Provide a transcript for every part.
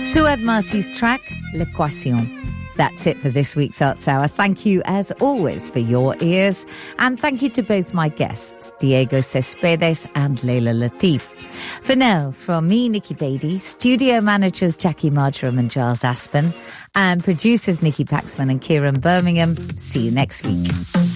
Suad Marcy's track, L'Equation. That's it for this week's Arts Hour. Thank you, as always, for your ears. And thank you to both my guests, Diego Cespedes and Leila Latif. For now, from me, Nikki Beatty, studio managers Jackie Marjoram and Giles Aspen, and producers Nikki Paxman and Kieran Birmingham. See you next week.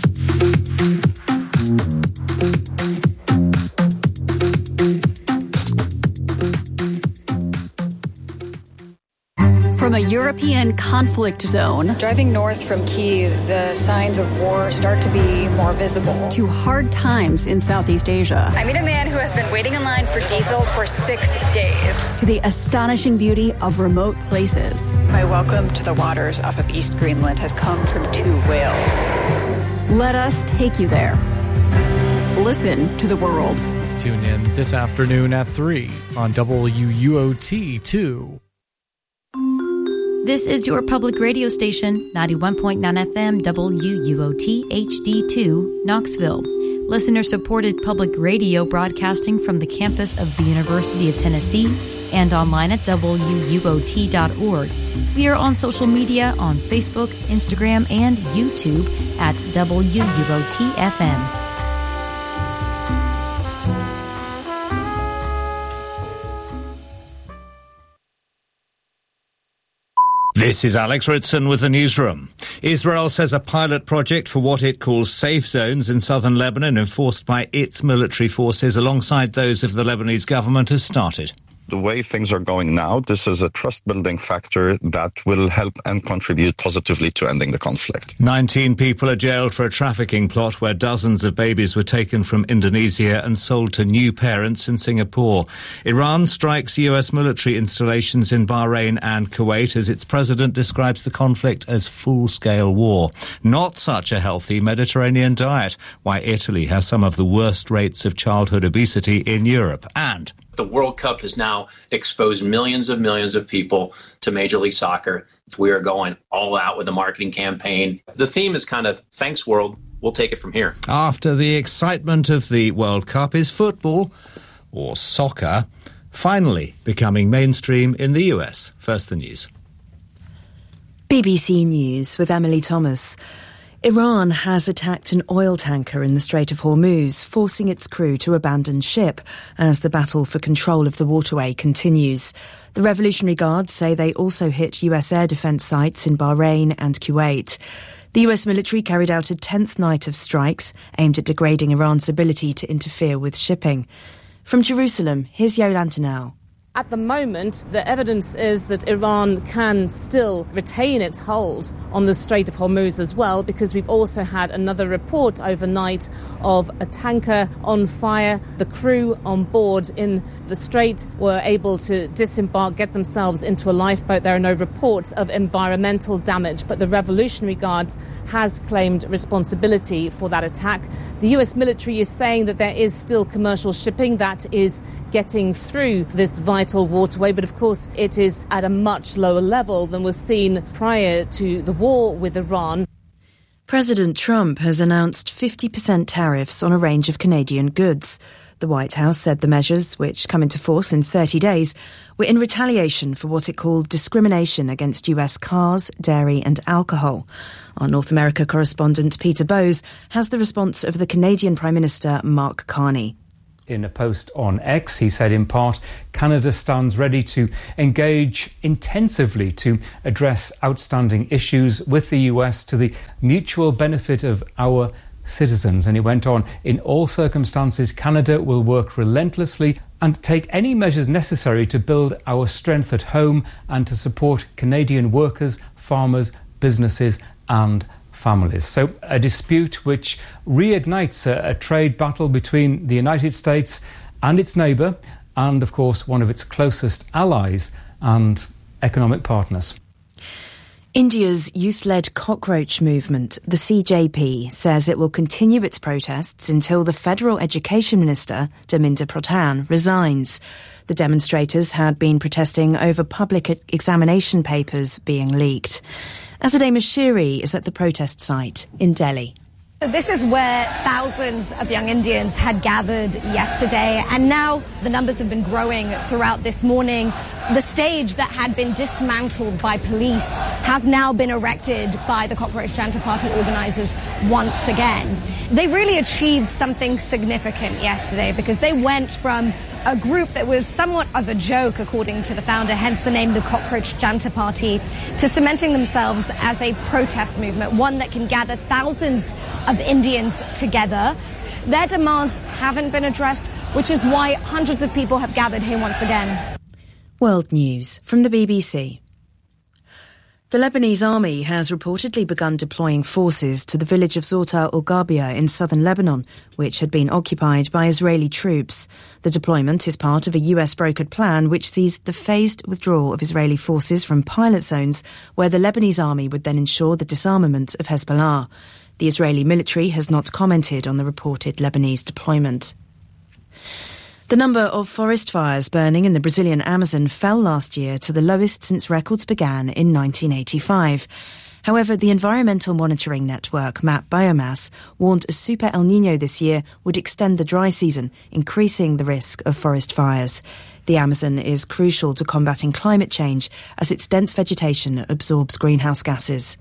From a European conflict zone, driving north from Kyiv, the signs of war start to be more visible. To hard times in Southeast Asia. I meet a man who has been waiting in line for diesel for 6 days. To the astonishing beauty of remote places. My welcome to the waters off of East Greenland has come from 2 whales. Let us take you there. Listen to the world. Tune in this afternoon at 3 on WUOT2. This is your public radio station, 91.9 FM WUOT HD2, Knoxville. Listener-supported public radio broadcasting from the campus of the University of Tennessee and online at WUOT.org. We are on social media on Facebook, Instagram, and YouTube at WUOT FM. This is Alex Ritson with the newsroom. Israel says a pilot project for what it calls safe zones in southern Lebanon, enforced by its military forces alongside those of the Lebanese government, has started. The way things are going now, this is a trust-building factor that will help and contribute positively to ending the conflict. 19 people are jailed for a trafficking plot where dozens of babies were taken from Indonesia and sold to new parents in Singapore. Iran strikes US military installations in Bahrain and Kuwait as its president describes the conflict as full-scale war. Not such a healthy Mediterranean diet, why Italy has some of the worst rates of childhood obesity in Europe. And the World Cup has now exposed millions of people to Major League Soccer. We are going all out with a marketing campaign. The theme is kind of, thanks world, we'll take it from here. After the excitement of the World Cup, is football, or soccer, finally becoming mainstream in the US? First the news. BBC News with Emily Thomas. Iran has attacked an oil tanker in the Strait of Hormuz, forcing its crew to abandon ship as the battle for control of the waterway continues. The Revolutionary Guards say they also hit US air defence sites in Bahrain and Kuwait. The US military carried out a 10th night of strikes aimed at degrading Iran's ability to interfere with shipping. From Jerusalem, here's Yolanta now. At the moment, the evidence is that Iran can still retain its hold on the Strait of Hormuz as well, because we've also had another report overnight of a tanker on fire. The crew on board in the strait were able to disembark, get themselves into a lifeboat. There are no reports of environmental damage, but the Revolutionary Guards has claimed responsibility for that attack. The US military is saying that there is still commercial shipping that is getting through this vital waterway, but of course it is at a much lower level than was seen prior to the war with Iran. President Trump has announced 50% tariffs on a range of Canadian goods. The White House said the measures, which come into force in 30 days, were in retaliation for what it called discrimination against US cars, dairy and alcohol. Our North America correspondent Peter Bowes has the response of the Canadian Prime Minister Mark Carney. In a post on X, he said in part, Canada stands ready to engage intensively to address outstanding issues with the US to the mutual benefit of our citizens. And he went on, in all circumstances, Canada will work relentlessly and take any measures necessary to build our strength at home and to support Canadian workers, farmers, businesses and families. So a dispute which reignites a trade battle between the United States and its neighbour and, of course, one of its closest allies and economic partners. India's youth-led cockroach movement, the CJP, says it will continue its protests until the Federal Education Minister, Dharmendra Pradhan, resigns. The demonstrators had been protesting over public examination papers being leaked. Azadeh Mashiri is at the protest site in Delhi. This is where thousands of young Indians had gathered yesterday, and now the numbers have been growing throughout this morning. The stage that had been dismantled by police has now been erected by the Cockroach Janta Party organisers once again. They really achieved something significant yesterday because they went from a group that was somewhat of a joke, according to the founder, hence the name the Cockroach Janta Party, to cementing themselves as a protest movement, one that can gather thousands of Indians together. Their demands haven't been addressed, which is why hundreds of people have gathered here once again. World News from the BBC. The Lebanese army has reportedly begun deploying forces to the village of Zota al-Ghabia in southern Lebanon, which had been occupied by Israeli troops. The deployment is part of a US-brokered plan which sees the phased withdrawal of Israeli forces from pilot zones, where the Lebanese army would then ensure the disarmament of Hezbollah. The Israeli military has not commented on the reported Lebanese deployment. The number of forest fires burning in the Brazilian Amazon fell last year to the lowest since records began in 1985. However, the environmental monitoring network MAP Biomass warned a super El Niño this year would extend the dry season, increasing the risk of forest fires. The Amazon is crucial to combating climate change as its dense vegetation absorbs greenhouse gases.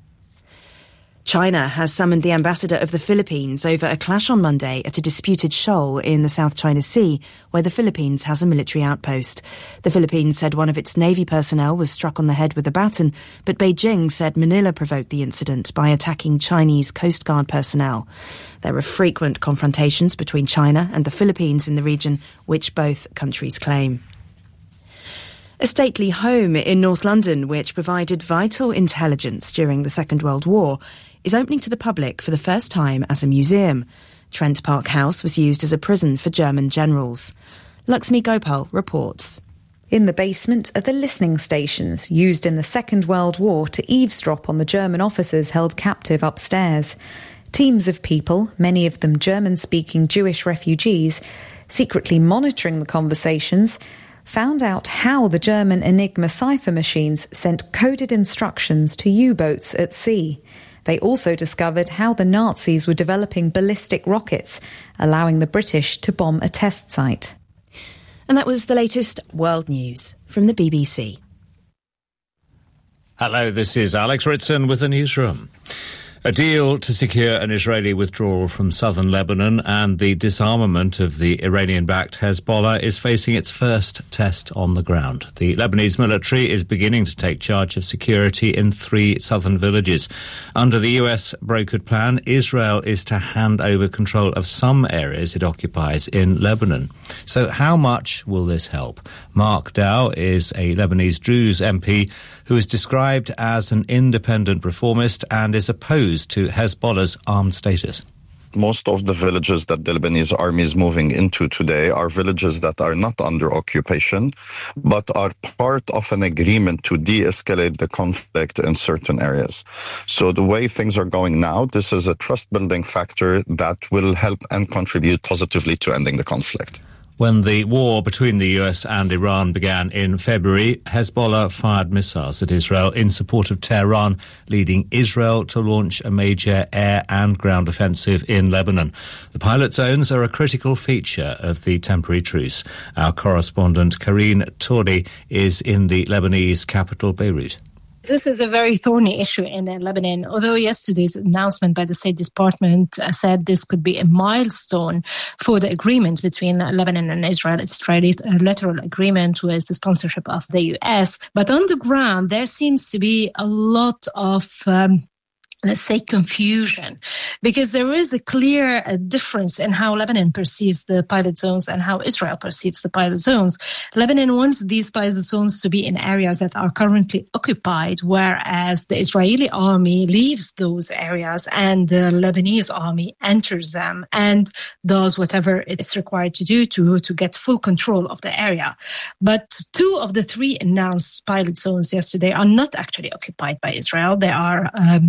China has summoned the ambassador of the Philippines over a clash on Monday at a disputed shoal in the South China Sea, where the Philippines has a military outpost. The Philippines said one of its Navy personnel was struck on the head with a baton, but Beijing said Manila provoked the incident by attacking Chinese Coast Guard personnel. There are frequent confrontations between China and the Philippines in the region, which both countries claim. A stately home in North London, which provided vital intelligence during the Second World War, is opening to the public for the first time as a museum. Trent Park House was used as a prison for German generals. Laxmi Gopal reports. In the basement are the listening stations used in the Second World War to eavesdrop on the German officers held captive upstairs. Teams of people, many of them German-speaking Jewish refugees, secretly monitoring the conversations, found out how the German Enigma cipher machines sent coded instructions to U-boats at sea. They also discovered how the Nazis were developing ballistic rockets, allowing the British to bomb a test site. And that was the latest world news from the BBC. Hello, this is Alex Ritson with the newsroom. A deal to secure an Israeli withdrawal from southern Lebanon and the disarmament of the Iranian-backed Hezbollah is facing its first test on the ground. The Lebanese military is beginning to take charge of security in 3 southern villages. Under the US brokered plan, Israel is to hand over control of some areas it occupies in Lebanon. So how much will this help? Mark Dow is a Lebanese Druze MP who is described as an independent reformist and is opposed to Hezbollah's armed status. Most of the villages that the Lebanese army is moving into today are villages that are not under occupation, but are part of an agreement to de-escalate the conflict in certain areas. So the way things are going now, this is a trust-building factor that will help and contribute positively to ending the conflict. When the war between the US and Iran began in February, Hezbollah fired missiles at Israel in support of Tehran, leading Israel to launch a major air and ground offensive in Lebanon. The pilot zones are a critical feature of the temporary truce. Our correspondent Karine Touri is in the Lebanese capital, Beirut. This is a very thorny issue in Lebanon, although yesterday's announcement by the State Department said this could be a milestone for the agreement between Lebanon and Israel. It's a trilateral agreement with the sponsorship of the US. But on the ground, there seems to be a lot of let's say confusion, because there is a clear difference in how Lebanon perceives the pilot zones and how Israel perceives the pilot zones. Lebanon wants these pilot zones to be in areas that are currently occupied, whereas the Israeli army leaves those areas and the Lebanese army enters them and does whatever it's required to do to get full control of the area. But 2 of the 3 announced pilot zones yesterday are not actually occupied by Israel. They are towns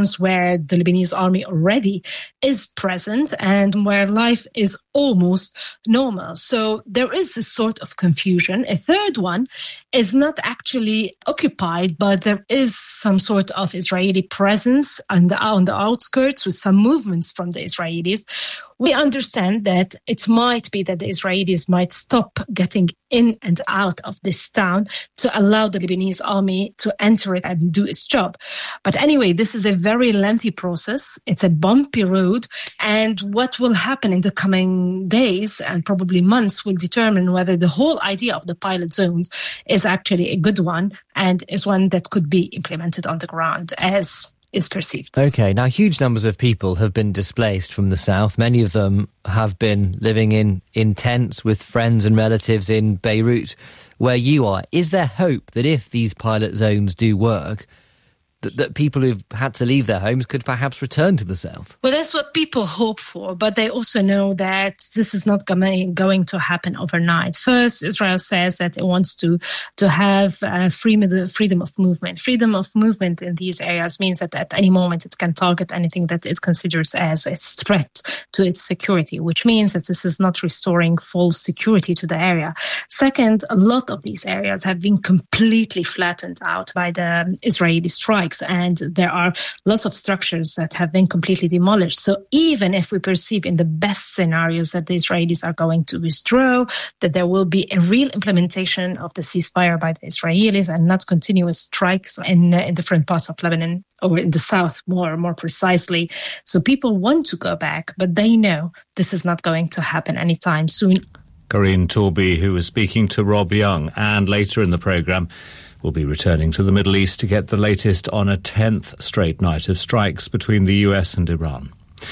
towns where the Lebanese army already is present and where life is almost normal. So there is this sort of confusion. A third one is not actually occupied, but there is some sort of Israeli presence on the outskirts with some movements from the Israelis. We understand that it might be that the Israelis might stop getting in and out of this town to allow the Lebanese army to enter it and do its job. But anyway, this is a very lengthy process. It's a bumpy road. And what will happen in the coming days and probably months will determine whether the whole idea of the pilot zones is actually a good one and is one that could be implemented on the ground as is perceived. OK, now huge numbers of people have been displaced from the south. Many of them have been living in tents with friends and relatives in Beirut, where you are. Is there hope that if these pilot zones do work, that people who've had to leave their homes could perhaps return to the south? Well, that's what people hope for, but they also know that this is not going to happen overnight. First, Israel says that it wants to have freedom of movement. Freedom of movement in these areas means that at any moment it can target anything that it considers as a threat to its security, which means that this is not restoring full security to the area. Second, a lot of these areas have been completely flattened out by the Israeli strikes, and there are lots of structures that have been completely demolished. So even if we perceive in the best scenarios that the Israelis are going to withdraw, that there will be a real implementation of the ceasefire by the Israelis and not continuous strikes in different parts of Lebanon, or in the south more precisely. So people want to go back, but they know this is not going to happen anytime soon. Corinne Torby, who was speaking to Rob Young, and later in the programme will be returning to the Middle East to get the latest on a 10th straight night of strikes between the US and Iran.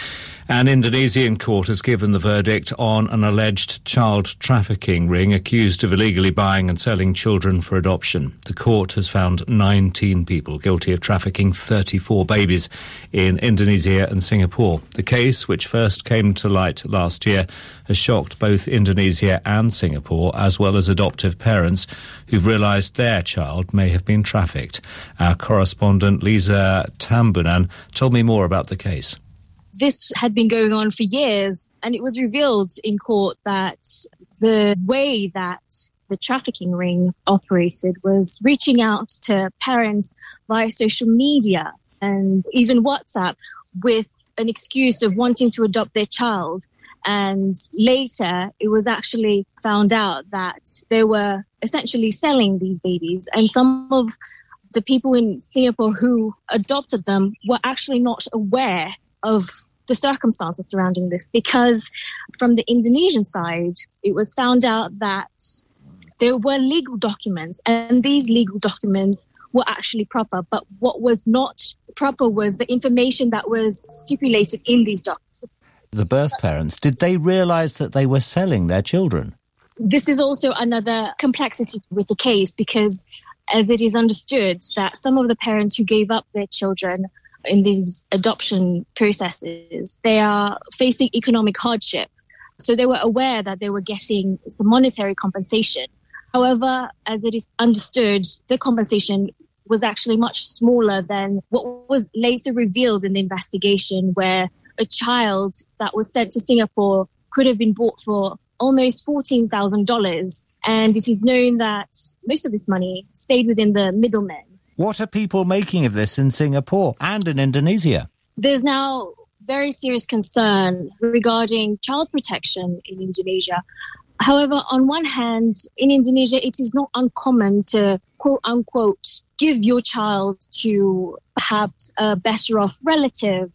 An Indonesian court has given the verdict on an alleged child trafficking ring accused of illegally buying and selling children for adoption. The court has found 19 people guilty of trafficking 34 babies in Indonesia and Singapore. The case, which first came to light last year, has shocked both Indonesia and Singapore, as well as adoptive parents who've realised their child may have been trafficked. Our correspondent Lisa Tambunan told me more about the case. This had been going on for years, and it was revealed in court that the way that the trafficking ring operated was reaching out to parents via social media and even WhatsApp with an excuse of wanting to adopt their child. And later, it was actually found out that they were essentially selling these babies, and some of the people in Singapore who adopted them were actually not aware of the circumstances surrounding this, because from the Indonesian side, it was found out that there were legal documents, and these legal documents were actually proper. But what was not proper was the information that was stipulated in these docs. The birth parents, did they realise that they were selling their children? This is also another complexity with the case, because as it is understood that some of the parents who gave up their children in these adoption processes, they are facing economic hardship. So they were aware that they were getting some monetary compensation. However, as it is understood, the compensation was actually much smaller than what was later revealed in the investigation, where a child that was sent to Singapore could have been bought for almost $14,000. And it is known that most of this money stayed within the middlemen. What are people making of this in Singapore and in Indonesia? There's now very serious concern regarding child protection in Indonesia. However, on one hand, in Indonesia, it is not uncommon to, quote unquote, give your child to perhaps a better off relative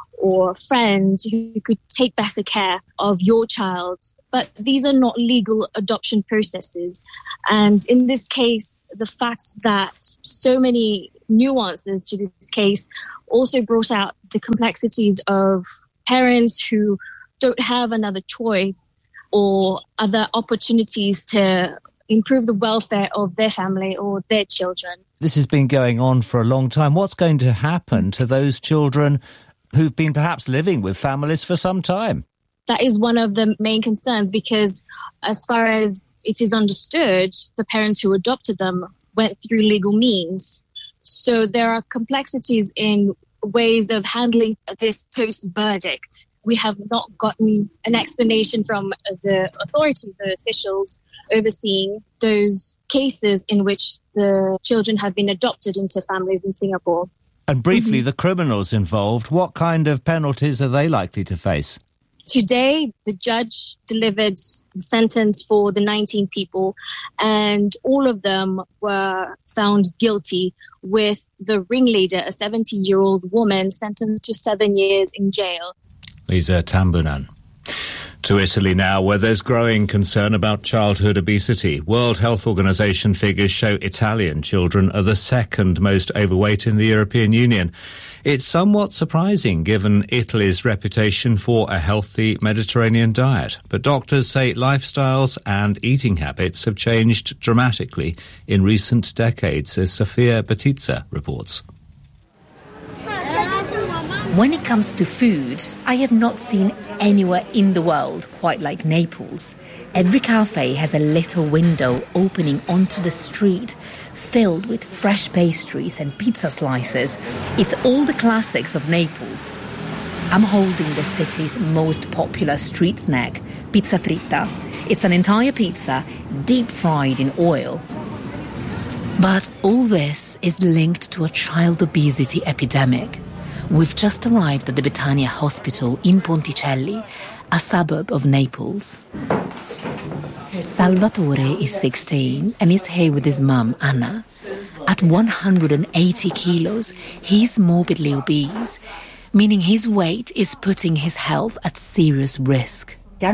or friend who could take better care of your child. But these are not legal adoption processes. And in this case, the fact that so many nuances to this case also brought out the complexities of parents who don't have another choice or other opportunities to improve the welfare of their family or their children. This has been going on for a long time. What's going to happen to those children who've been perhaps living with families for some time? That is one of the main concerns, because as far as it is understood, the parents who adopted them went through legal means. So there are complexities in ways of handling this post-verdict. We have not gotten an explanation from the authorities or officials overseeing those cases in which the children have been adopted into families in Singapore. And briefly, the criminals involved, what kind of penalties are they likely to face? Today, the judge delivered the sentence for the 19 people, and all of them were found guilty, with the ringleader, a 70-year-old woman, sentenced to 7 years in jail. Lisa Tambunan. To Italy now, where there's growing concern about childhood obesity. World Health Organization figures show Italian children are the second most overweight in the European Union. It's somewhat surprising given Italy's reputation for a healthy Mediterranean diet. But doctors say lifestyles and eating habits have changed dramatically in recent decades, as Sofia Batizza reports. When it comes to food, I have not seen anywhere in the world quite like Naples. Every cafe has a little window opening onto the street, filled with fresh pastries and pizza slices. It's all the classics of Naples. I'm holding the city's most popular street snack, pizza fritta. It's an entire pizza, deep fried in oil. But all this is linked to a child obesity epidemic. We've just arrived at the Betania Hospital in Ponticelli, a suburb of Naples. Salvatore is 16 and is here with his mum, Anna. At 180 kilos, he's morbidly obese, meaning his weight is putting his health at serious risk. I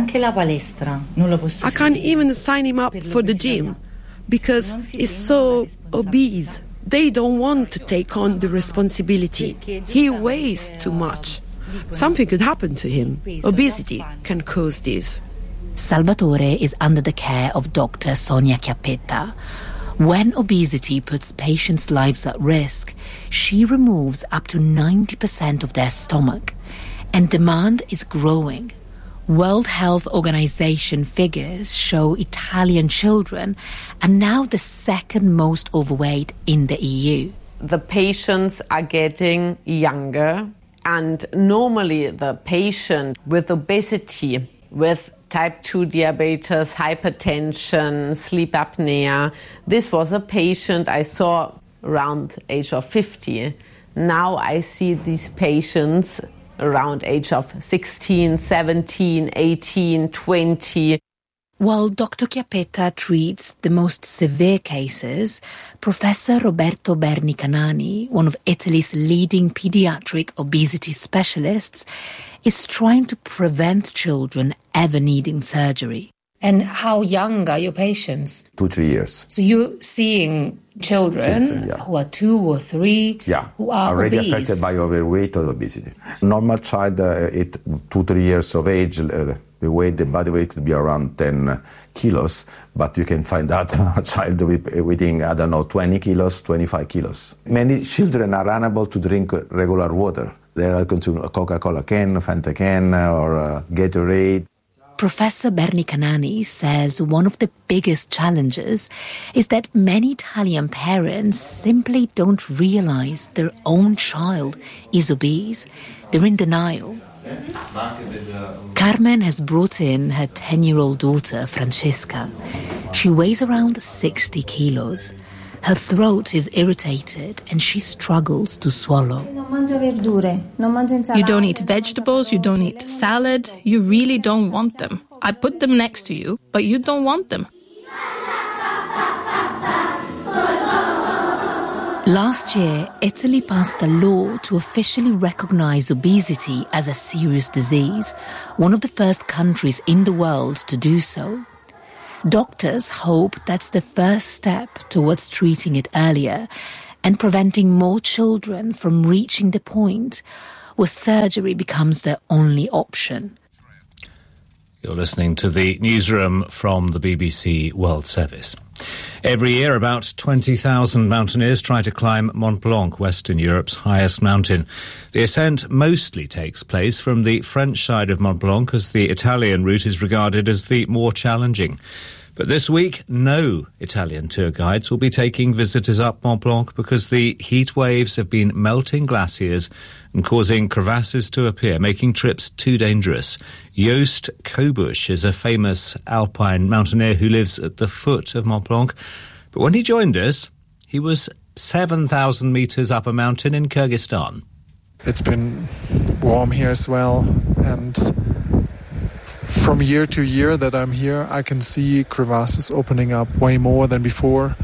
can't even sign him up for the gym because he's so obese. They don't want to take on the responsibility. He weighs too much. Something could happen to him. Obesity can cause this. Salvatore is under the care of Dr. Sonia Chiappetta. When obesity puts patients' lives at risk, she removes up to 90% of their stomach. And demand is growing. World Health Organization figures show Italian children are now the second most overweight in the EU. The patients are getting younger, and normally the patient with obesity, with type 2 diabetes, hypertension, sleep apnea, this was a patient I saw around age of 50. Now I see these patients around age of 16, 17, 18, 20. While Dr. Chiappetta treats the most severe cases, Professor Roberto Berni-Canani, one of Italy's leading pediatric obesity specialists, is trying to prevent children ever needing surgery. And how young are your patients? 2-3 years. So you're seeing children who are 2 or 3 who are already obese. affected by overweight or obesity. Normal child at 2-3 years of age, the body weight would be around 10 kilos, but you can find out a child weighing, 20 kilos, 25 kilos. Many children are unable to drink regular water. They are consuming a Coca-Cola can, Fanta can, or Gatorade. Professor Berni-Canani says one of the biggest challenges is that many Italian parents simply don't realize their own child is obese. They're in denial. Carmen has brought in her 10-year-old daughter, Francesca. She weighs around 60 kilos. Her throat is irritated and she struggles to swallow. You don't eat vegetables, you don't eat salad, you really don't want them. I put them next to you, but you don't want them. Last year, Italy passed a law to officially recognize obesity as a serious disease, one of the first countries in the world to do so. Doctors hope that's the first step towards treating it earlier and preventing more children from reaching the point where surgery becomes their only option. You're listening to the newsroom from the BBC World Service. Every year, about 20,000 mountaineers try to climb Mont Blanc, Western Europe's highest mountain. The ascent mostly takes place from the French side of Mont Blanc, as the Italian route is regarded as the more challenging. But this week, no Italian tour guides will be taking visitors up Mont Blanc because the heat waves have been melting glaciers and causing crevasses to appear, making trips too dangerous. Joost Kobusch is a famous alpine mountaineer who lives at the foot of Mont Blanc. But when he joined us, he was 7,000 metres up a mountain in Kyrgyzstan. It's been warm here as well, and from year to year that I'm here, I can see crevasses opening up way more than before.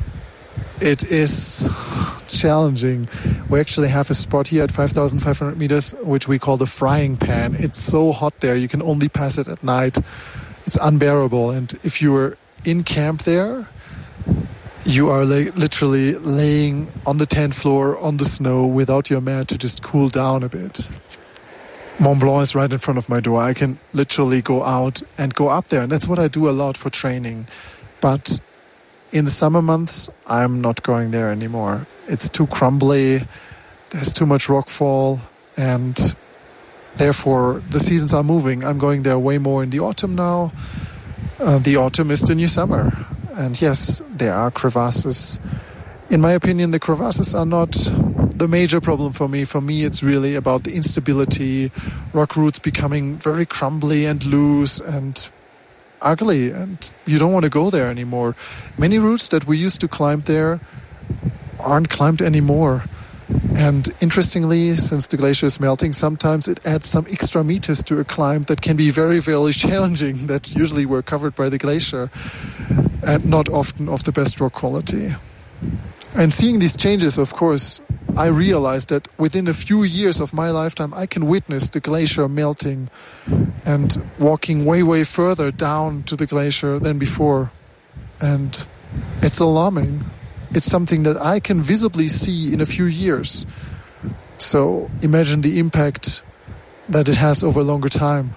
It is challenging. We actually have a spot here at 5,500 meters, which we call the frying pan. It's so hot there, you can only pass it at night. It's unbearable. And if you were in camp there, you are literally laying on the tent floor on the snow without your mat to just cool down a bit. Mont Blanc is right in front of my door. I can literally go out and go up there. And that's what I do a lot for training. But in the summer months, I'm not going there anymore. It's too crumbly. There's too much rockfall. And therefore, the seasons are moving. I'm going there way more in the autumn now. The autumn is the new summer. And yes, there are crevasses. In my opinion, the crevasses are not the major problem for me. For me, it's really about the instability, rock roots becoming very crumbly and loose and ugly, and you don't want to go there anymore. Many routes that we used to climb there aren't climbed anymore. And interestingly, since the glacier is melting, sometimes it adds some extra meters to a climb that can be very, very challenging, that usually were covered by the glacier and not often of the best rock quality. And seeing these changes, of course, I realized that within a few years of my lifetime, I can witness the glacier melting and walking way, way further down to the glacier than before. And it's alarming. It's something that I can visibly see in a few years. So imagine the impact that it has over a longer time.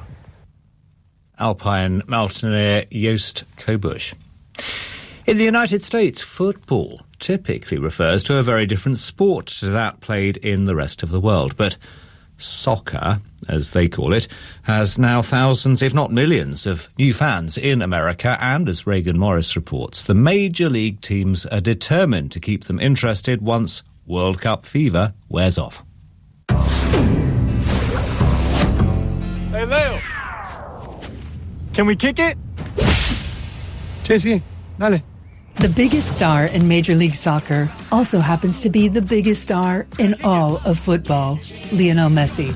Alpine mountaineer Joost Kobusch. In the United States, football typically refers to a very different sport to that played in the rest of the world. But soccer, as they call it, has now thousands, if not millions, of new fans in America. And as Reagan Morris reports, the major league teams are determined to keep them interested once World Cup fever wears off. Hey, Leo. Can we kick it? Sí, dale. The biggest star in Major League Soccer also happens to be the biggest star in all of football, Lionel Messi.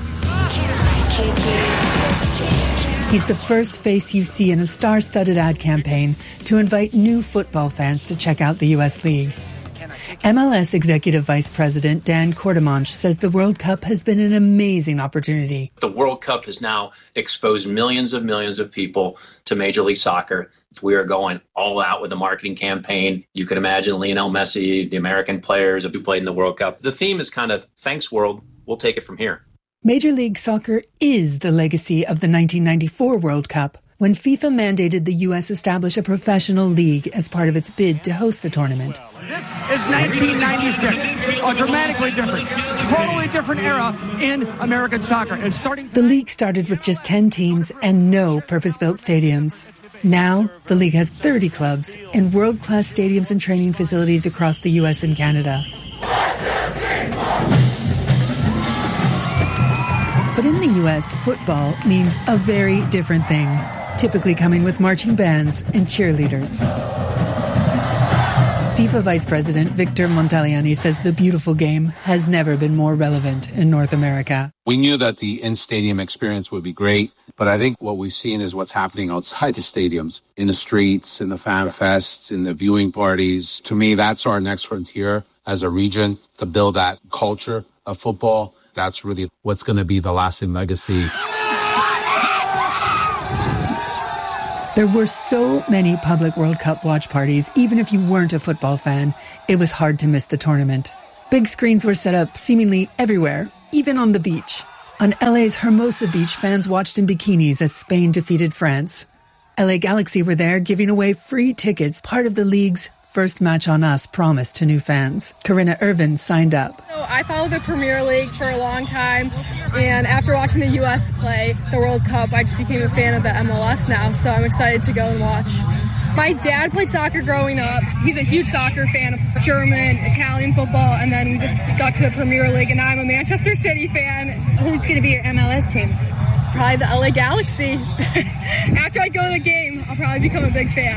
He's the first face you see in a star-studded ad campaign to invite new football fans to check out the U.S. League. MLS Executive Vice President Dan Kortemanch says the World Cup has been an amazing opportunity. The World Cup has now exposed millions of people to Major League Soccer. We are going all out with a marketing campaign. You can imagine Lionel Messi, the American players who played in the World Cup. The theme is kind of, thanks world, we'll take it from here. Major League Soccer is the legacy of the 1994 World Cup, when FIFA mandated the U.S. establish a professional league as part of its bid to host the tournament. This is 1996, a dramatically different, totally different era in American soccer. And the league started with just 10 teams and no purpose-built stadiums. Now, the league has 30 clubs and world-class stadiums and training facilities across the U.S. and Canada. But in the U.S., football means a very different thing, typically coming with marching bands and cheerleaders. FIFA Vice President Victor Montagliani says the beautiful game has never been more relevant in North America. We knew that the in-stadium experience would be great, but I think what we've seen is what's happening outside the stadiums, in the streets, in the fan fests, in the viewing parties. To me, that's our next frontier as a region, to build that culture of football. That's really what's going to be the lasting legacy. There were so many public World Cup watch parties, even if you weren't a football fan, it was hard to miss the tournament. Big screens were set up seemingly everywhere, even on the beach. On LA's Hermosa Beach, fans watched in bikinis as Spain defeated France. LA Galaxy were there giving away free tickets, part of the league's first match on us promised to new fans. Corinna Irvin signed up. I followed the Premier League for a long time, and after watching the U.S. play the World Cup, I just became a fan of the MLS now, so I'm excited to go and watch. My dad played soccer growing up. He's a huge soccer fan of German, Italian football, and then we just stuck to the Premier League, and I'm a Manchester City fan. Who's going to be your MLS team? Probably the LA Galaxy. After I go to the game, I'll probably become a big fan.